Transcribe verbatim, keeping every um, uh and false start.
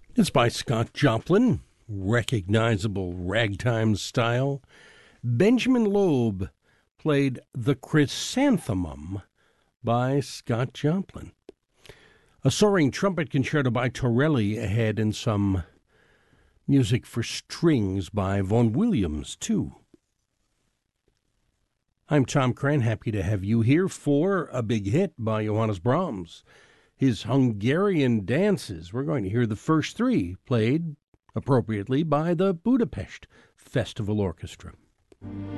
It's by Scott Joplin, recognizable ragtime style. Benjamin Loeb played The Chrysanthemum by Scott Joplin. A soaring trumpet concerto by Torelli ahead, and some music for strings by Vaughan Williams, too. I'm Tom Cran, happy to have you here for a big hit by Johannes Brahms. His Hungarian dances. We're going to hear the first three played appropriately by the Budapest Festival Orchestra.